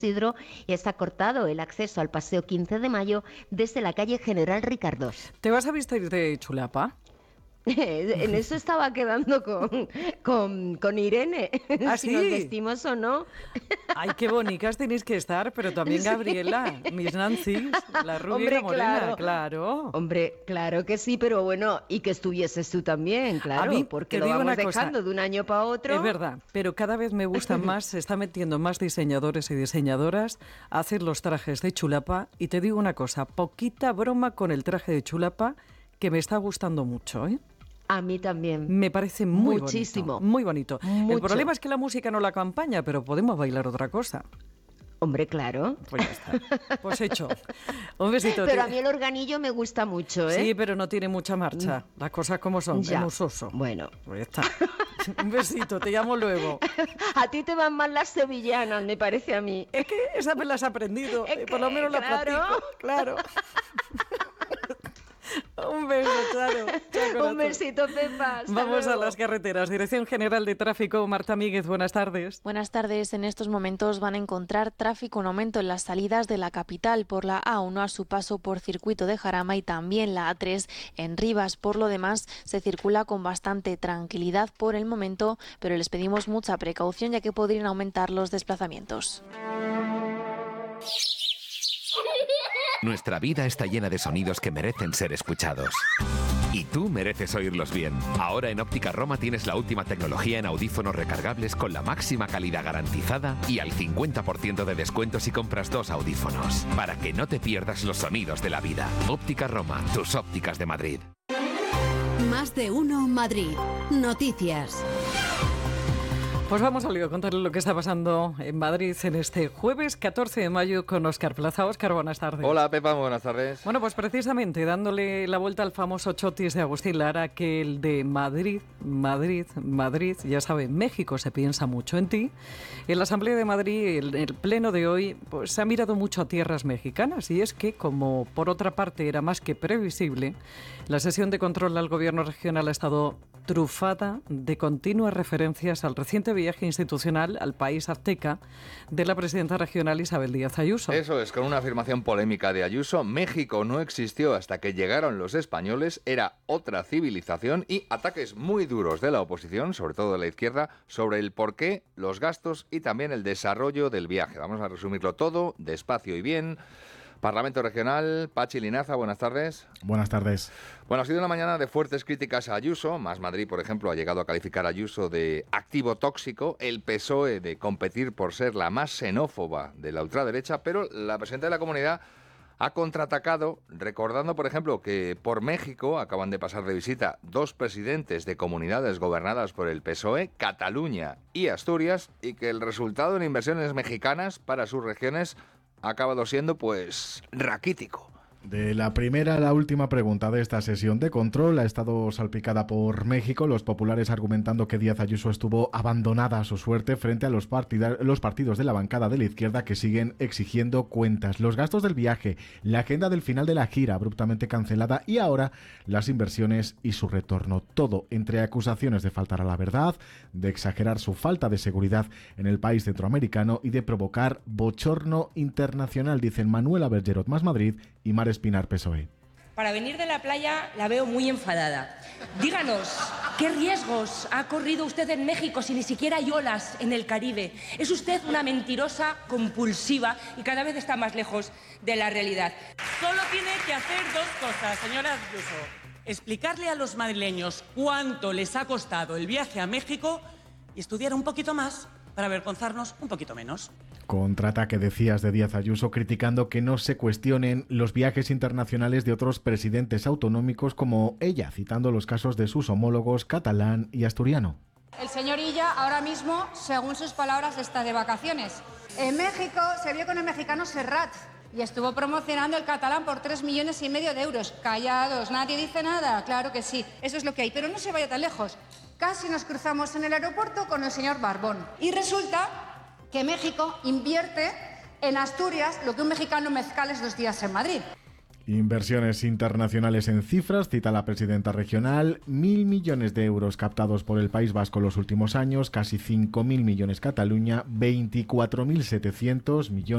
Isidro y está cortado el acceso al Paseo 15 de Mayo desde la calle General Ricardós. ¿Te vas a vestir de chulapa? En eso estaba quedando con Irene, ¿Ah, si nos sí? vestimos o no. Ay, qué bonitas tenéis que estar, pero también Sí. Gabriela, mis Nancy's, la rubia y la Hombre, morena, claro. Hombre, claro que sí, pero bueno, y que estuvieses tú también, claro, A mí, porque te lo digo vamos una cosa, dejando de un año para otro. es verdad, pero cada vez me gustan más, se está metiendo más diseñadores y diseñadoras a hacer los trajes de chulapa, y te digo una cosa, poquita broma con el traje de chulapa que me está gustando mucho, ¿eh? A mí también. Me parece muy Muchísimo. bonito, muy bonito. El Mucho. problema es que la música no la acompaña, pero podemos bailar otra cosa. Hombre, claro. Pues ya está. Pues hecho. Un besito. Pero a mí el organillo me gusta mucho, ¿eh? Sí, pero no tiene mucha marcha. Las cosas como son, Ya. es muy soso. Bueno. Pues ya está. Un besito, te llamo luego. A ti te van mal las sevillanas, me parece a mí. Es que esas me las he aprendido, Es por lo que, menos las claro. practico. Claro. Un beso, claro. Un besito, Pepa. Hasta Vamos a luego. las carreteras. Dirección General de Tráfico, Marta Míguez, buenas tardes. Buenas tardes. En estos momentos van a encontrar tráfico en aumento en las salidas de la capital por la A1 a su paso por Circuito de Jarama y también la A3 en Rivas. Por lo demás, se circula con bastante tranquilidad por el momento, pero les pedimos mucha precaución ya que podrían aumentar los desplazamientos. Nuestra vida está llena de sonidos que merecen ser escuchados. Y tú mereces oírlos bien. Ahora en Óptica Roma tienes la última tecnología en audífonos recargables con la máxima calidad garantizada y al 50% de descuento si compras 2 audífonos. Para que no te pierdas los sonidos de la vida. Óptica Roma, tus ópticas de Madrid. Más de uno Madrid. Noticias. Pues vamos a contarle lo que está pasando en Madrid en este jueves 14 de mayo con Óscar Plaza. Óscar, buenas tardes. Hola Pepa, muy buenas tardes. Bueno, pues precisamente dándole la vuelta al famoso chotis de Agustín Lara, que el de Madrid, ya sabe, México se piensa mucho en ti. En la Asamblea de Madrid, en el pleno de hoy, pues se ha mirado mucho a tierras mexicanas, y es que, como por otra parte era más que previsible, la sesión de control al gobierno regional ha estado trufada de continuas referencias al reciente viaje institucional al país azteca de la presidenta regional Isabel Díaz Ayuso. Eso es, con una afirmación polémica de Ayuso, México no existió hasta que llegaron los españoles, era otra civilización, y ataques muy duros de la oposición, sobre todo de la izquierda, sobre el porqué, los gastos y también el desarrollo del viaje. Vamos a resumirlo todo, despacio y bien. Parlamento Regional, Pachi Linaza, buenas tardes. Buenas tardes. Bueno, ha sido una mañana de fuertes críticas a Ayuso. Más Madrid, por ejemplo, ha llegado a calificar a Ayuso de activo tóxico, el PSOE de competir por ser la más xenófoba de la ultraderecha, pero la presidenta de la Comunidad ha contraatacado, recordando, por ejemplo, que por México acaban de pasar de visita 2 presidentes de comunidades gobernadas por el PSOE, Cataluña y Asturias, y que el resultado en inversiones mexicanas para sus regiones ha acabado siendo, pues, raquítico. De la primera a la última pregunta de esta sesión de control ha estado salpicada por México, los populares argumentando que Díaz Ayuso estuvo abandonada a su suerte frente a los partidos de la bancada de la izquierda que siguen exigiendo cuentas. Los gastos del viaje, la agenda del final de la gira abruptamente cancelada y ahora las inversiones y su retorno. Todo entre acusaciones de faltar a la verdad, de exagerar su falta de seguridad en el país centroamericano y de provocar bochorno internacional, dicen Manuela Bergerot, Más Madrid, y Mar Espinar, PSOE. Para venir de la playa la veo muy enfadada. Díganos, ¿qué riesgos ha corrido usted en México si ni siquiera hay olas en el Caribe? Es usted una mentirosa compulsiva y cada vez está más lejos de la realidad. Solo tiene que hacer 2 cosas, señora Ayuso. Explicarle a los madrileños cuánto les ha costado el viaje a México y estudiar un poquito más para avergonzarnos un poquito menos. Contraataque, decías, de Díaz Ayuso, criticando que no se cuestionen los viajes internacionales de otros presidentes autonómicos como ella, citando los casos de sus homólogos catalán y asturiano. El señor Illa ahora mismo, según sus palabras, está de vacaciones. En México se vio con el mexicano Serrat y estuvo promocionando el catalán por 3,5 millones de euros. Callados, nadie dice nada. Claro que sí, eso es lo que hay, pero no se vaya tan lejos. Casi nos cruzamos en el aeropuerto con el señor Barbón. Y resulta que México invierte en Asturias lo que un mexicano mezcala 2 días en Madrid. Inversiones internacionales en cifras, cita la presidenta regional, 1.000 millones de euros captados por el País Vasco en los últimos años, casi 5.000 millones Cataluña, 24.700 millones